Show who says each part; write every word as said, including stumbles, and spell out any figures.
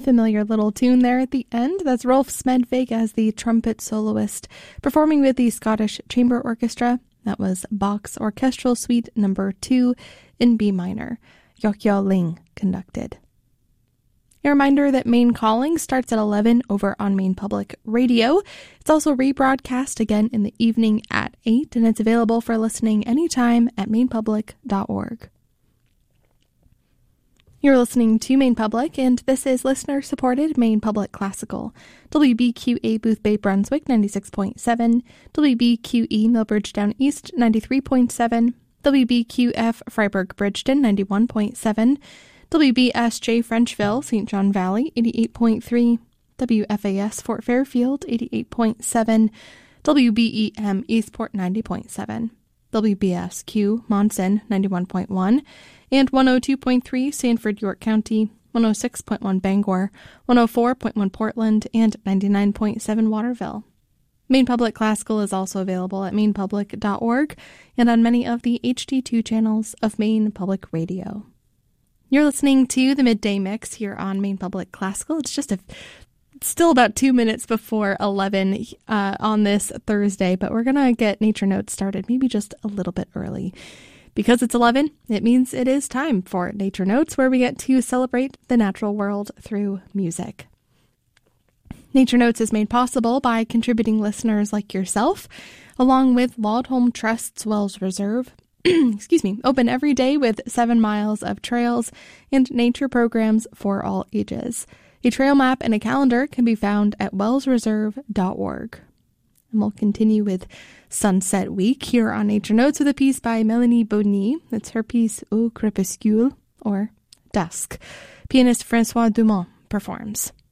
Speaker 1: familiar little tune there at the end. That's Rolf Smedvig as the trumpet soloist, performing with the Scottish Chamber Orchestra. That was Bach's Orchestral Suite number two in B minor. Yokyeo Ling conducted. A reminder that Maine Calling starts at eleven over on Maine Public Radio. It's also rebroadcast again in the evening at eight, and it's available for listening anytime at maine public dot org. You're listening to Maine Public, and this is listener-supported Maine Public Classical. W B Q A Boothbay Brunswick ninety-six point seven, W B Q E Millbridge Down East ninety-three point seven, W B Q F Freiburg Bridgeton ninety-one point seven, W B S J Frenchville Saint John Valley eighty-eight point three, W F A S Fort Fairfield eighty-eight point seven, W B E M Eastport ninety point seven, W B S Q Monson ninety-one point one, and one oh two point three Sanford York County, one oh six point one Bangor, one oh four point one Portland, and ninety-nine point seven Waterville. Maine Public Classical is also available at maine public dot org and on many of the H D two channels of Maine Public Radio. You're listening to the Midday Mix here on Maine Public Classical. It's just a, still about two minutes before eleven uh, on this Thursday, but we're going to get Nature Notes started maybe just a little bit early. Because it's eleven, it means it is time for Nature Notes, where we get to celebrate the natural world through music. Nature Notes is made possible by contributing listeners like yourself, along with Laudholm Trust's Wells Reserve, excuse me, open every day with seven miles of trails and nature programs for all ages. A trail map and a calendar can be found at wells reserve dot org. And we'll continue with Sunset Week here on Nature Notes with a piece by Melanie Bonny. It's her piece Au Crépuscule, or Dusk. Pianist Francois Dumont performs.